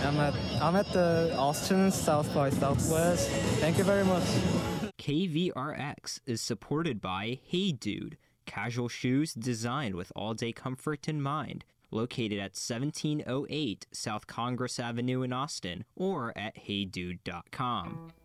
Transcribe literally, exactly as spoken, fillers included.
I'm at I'm at the Austin South by Southwest. Thank you very much. K V R X is supported by Hey Dude, casual shoes designed with all-day comfort in mind. Located at seventeen oh eight South Congress Avenue in Austin, or at hey dude dot com.